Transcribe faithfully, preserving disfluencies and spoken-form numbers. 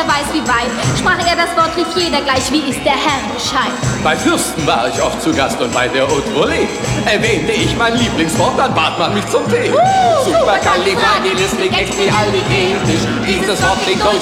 wer weiß wie weit. Sprach er das Wort, rief jeder gleich, wie ist der Herr Bescheid. Bei Fürsten war ich oft zu Gast und bei der Haute Volée erwähnte ich mein Lieblingswort, dann bat man mich zum Tee. Uh, Supercalifragilisticexpialidocious. Dieses Wort klingt so